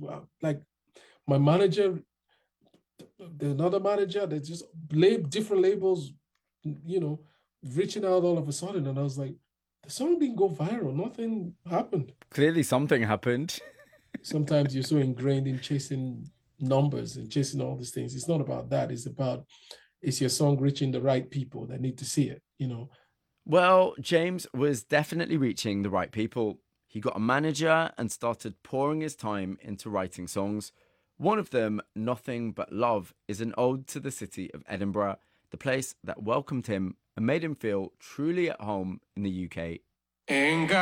like my manager, another manager, they just different labels, you know, reaching out all of a sudden. And I was like, the song didn't go viral. Nothing happened. Clearly, something happened. Sometimes you're so ingrained in chasing numbers and chasing all these things. It's not about that. It's about, is your song reaching the right people that need to see it, you know? Well, James was definitely reaching the right people. He got a manager and started pouring his time into writing songs. One of them, Nothing But Love, is an ode to the city of Edinburgh, the place that welcomed him and made him feel truly at home in the UK. Ain't got